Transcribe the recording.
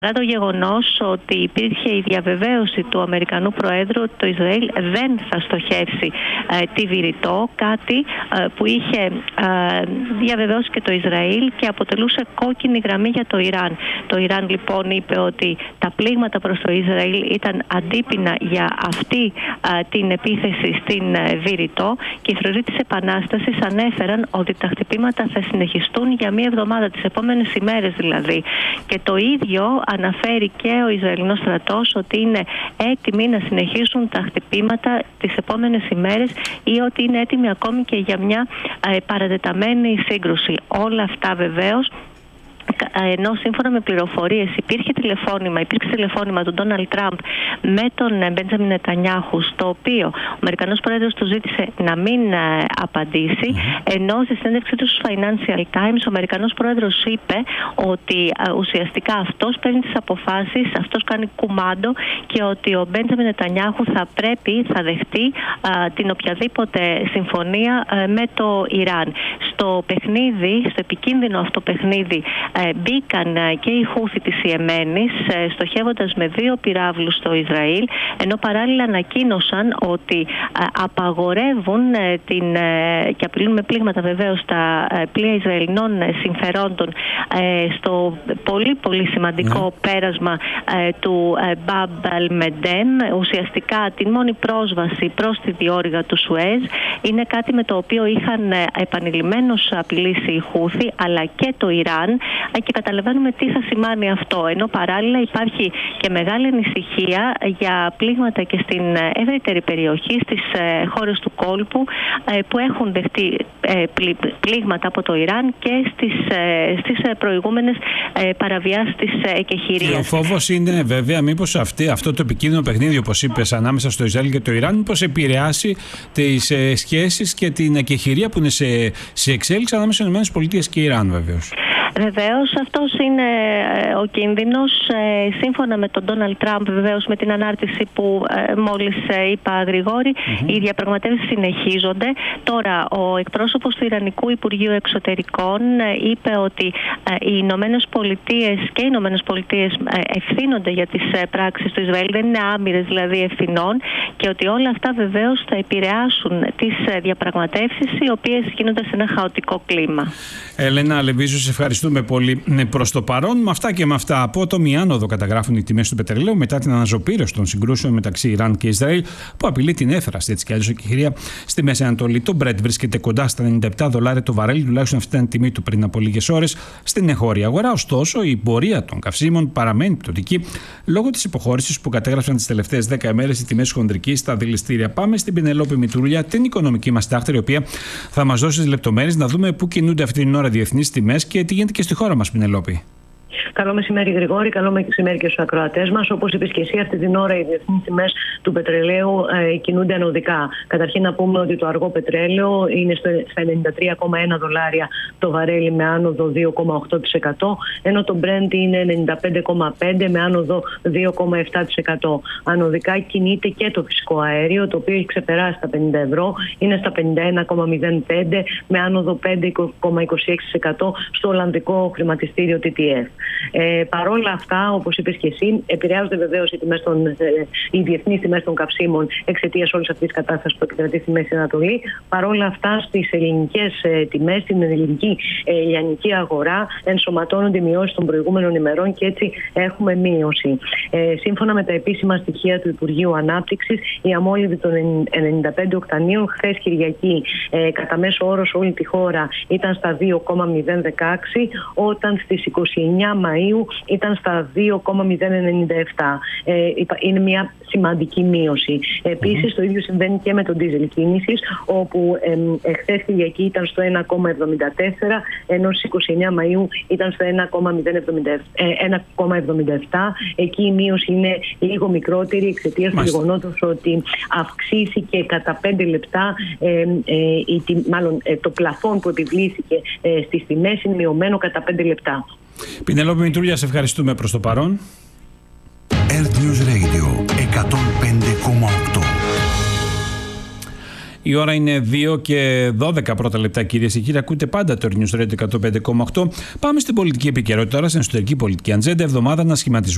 Παρά το γεγονός ότι υπήρχε η διαβεβαίωση του Αμερικανού Προέδρου ότι το Ισραήλ δεν θα στοχεύσει τη Βηρητό, κάτι που είχε διαβεβαιώσει και το Ισραήλ και αποτελούσε κόκκινη γραμμή για το Ιράν. Το Ιράν λοιπόν είπε ότι τα πλήγματα προς το Ισραήλ ήταν αντίπεινα για αυτή την επίθεση στην Βηρητό και οι φρουροί της Επανάστασης ανέφεραν ότι τα χτυπήματα θα συνεχιστούν για μία εβδομάδα, τις επόμενες ημέρες δηλαδή. Και το ίδιο αναφέρει και ο Ισραηλινός στρατός ότι είναι έτοιμοι να συνεχίσουν τα χτυπήματα τις επόμενες ημέρες ή ότι είναι έτοιμοι ακόμη και για μια παρατεταμένη σύγκρουση. Όλα αυτά βεβαίως, ενώ σύμφωνα με πληροφορίες υπήρξε τηλεφώνημα του Ντόναλντ Τραμπ με τον Μπέντζαμιν Νετανιάχου, στο οποίο ο Αμερικανός Πρόεδρος του ζήτησε να μην απαντήσει, ενώ στη συνέντευξή του στους Financial Times ο Αμερικανός Πρόεδρος είπε ότι ουσιαστικά αυτός παίρνει τις αποφάσεις, αυτός κάνει κουμάντο και ότι ο Μπέντζαμιν Νετανιάχου θα δεχτεί την οποιαδήποτε συμφωνία με το Ιράν. Στο επικίνδυνο αυτό παιχνίδι μπήκαν και οι Χούθι της Ιεμένης, στοχεύοντας με 2 πυράβλους στο Ισραήλ, ενώ παράλληλα ανακοίνωσαν ότι απαγορεύουν και απειλούν με πλήγματα βεβαίως τα πλοία Ισραηλινών συμφερόντων στο πολύ πολύ σημαντικό πέρασμα του Μπαμπ Αλ-Μεντέμ, ουσιαστικά την μόνη πρόσβαση προς τη διόρυγα του Σουέζ. Είναι κάτι με το οποίο είχαν επανειλημμένως απειλήσει οι Χούθι αλλά και το Ιράν, και καταλαβαίνουμε τι θα σημάνει αυτό, ενώ παράλληλα υπάρχει και μεγάλη ανησυχία για πλήγματα και στην ευρύτερη περιοχή, στις χώρες του κόλπου που έχουν δεχτεί πλήγματα από το Ιράν και στις προηγούμενες παραβιάσεις της εκεχηρίας. Και ο φόβος είναι βέβαια μήπως αυτό το επικίνδυνο παιχνίδι, όπως είπες, ανάμεσα στο Ισραήλ και το Ιράν, μήπως επηρεάσει τις σχέσεις και την εκεχηρία που είναι σε εξέλιξη ανάμεσα στις ΗΠΑ και Ιράν βεβαίως. Βεβαίως, αυτός είναι ο κίνδυνος. Σύμφωνα με τον Ντόναλντ Τραμπ, βεβαίως με την ανάρτηση που μόλις είπα Γρηγόρη, οι διαπραγματεύσεις συνεχίζονται. Τώρα, ο εκπρόσωπος του Ιρανικού Υπουργείου Εξωτερικών είπε ότι οι Ηνωμένες Πολιτείες και οι Ηνωμένες Πολιτείες ευθύνονται για τις πράξεις του Ισραήλ, δεν είναι άμυρες δηλαδή ευθυνών, και ότι όλα αυτά βεβαίως θα επηρεάσουν τις διαπραγματεύσεις, οι οποίες γίνονται σε ένα χαοτικό κλίμα. Έλενα Λεβίζου, σε ευχαριστούμε πολύ. Προς το παρόν, με αυτά και με αυτά, απότομη άνοδο καταγράφουν οι τιμές του πετρελαίου μετά την αναζωπήρωση των συγκρούσεων μεταξύ Ιράν και Ισραήλ, που απειλεί την έφραστη έτσι κι αλλιώς εκεχηρία στη Μέση Ανατολή. Το Brent βρίσκεται κοντά στα $97 το βαρέλι, τουλάχιστον αυτή ήταν η τιμή του πριν από λίγες ώρες στην εγχώρια αγορά. Ωστόσο, η πορεία των καυσίμων παραμένει πτωτική λόγω της υποχώρησης που κατέγραψαν τις τελευταίες 10 ημέρες οι τιμές χονδρικής στα δηληστήρια. Πάμε στην Πινελόπη Μητρούλια, την οικονομική μας τάχτερη, η οποία θα μας δώσει τις λεπτομέρειες να δούμε πού κινούνται αυτή την ώρα διεθνείς τιμές και τι γίνεται και στη χώρα μας, Πινελόπη. Καλό μεσημέρι, Γρηγόρη. Καλό μεσημέρι και στους ακροατές μας. Όπως είπες και εσύ, αυτή την ώρα οι διεθνείς τιμές του πετρελαίου κινούνται ανωδικά. Καταρχήν, να πούμε ότι το αργό πετρέλαιο είναι στα $93,1 το βαρέλι με άνοδο 2,8%, ενώ το Brent είναι 95,5 με άνοδο 2,7%. Ανωδικά κινείται και το φυσικό αέριο, το οποίο έχει ξεπεράσει τα €50, είναι στα 51,05 με άνοδο 5,26% στο Ολλανδικό χρηματιστήριο TTF. Παρόλα αυτά, όπως είπες και εσύ, επηρεάζονται βεβαίως οι διεθνείς τιμές των καυσίμων εξαιτίας όλης αυτής της κατάστασης που επικρατεί στη Μέση Ανατολή. Παρόλα αυτά, στις ελληνικές τιμές, στην ελληνική λιανική αγορά, ενσωματώνονται οι μειώσεις των προηγούμενων ημερών και έτσι έχουμε μείωση. Σύμφωνα με τα επίσημα στοιχεία του Υπουργείου Ανάπτυξης, η αμόλυβη των 95 οκτανίων χθες Κυριακή κατά μέσο όρο σε όλη τη χώρα ήταν στα 2,016, όταν στις 29 Μαΐου ήταν στα 2,097. Είναι μια σημαντική μείωση. Επίσης, το ίδιο συμβαίνει και με τον ντίζελ κίνησης, όπου χθες Κυριακή ήταν στο 1,74, ενώ στις 29 Μαΐου ήταν στο 1,77. Εκεί η μείωση είναι λίγο μικρότερη εξαιτίας του γεγονότος ότι αυξήθηκε κατά 5 λεπτά, το πλαφόν που επιβλήθηκε στις τιμές είναι μειωμένο κατά 5 λεπτά. Πινελόπη Μητρούλια, σε ευχαριστούμε προς το παρόν. Earth News Radio 105,8. Η ώρα είναι 2 και 12 πρώτα λεπτά, κυρίες και κύριοι. Ακούτε πάντα το Earth News Radio 105,8. Πάμε στην πολιτική επικαιρότητα τώρα, στην εσωτερική πολιτική ατζέντα. Εβδομάδα ανασχηματισμού